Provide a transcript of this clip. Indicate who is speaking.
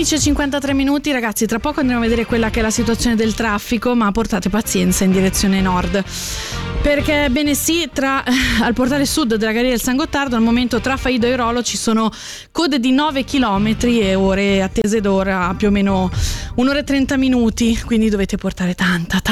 Speaker 1: 11:53, ragazzi, tra poco andremo a vedere quella che è la situazione del traffico, ma portate pazienza in direzione nord. Perché, bene sì, al portale sud della Galleria del San Gottardo al momento tra Faido e Rolo ci sono code di 9 km e ore attese d'ora più o meno 1 ora e 30 minuti, quindi dovete portare tanta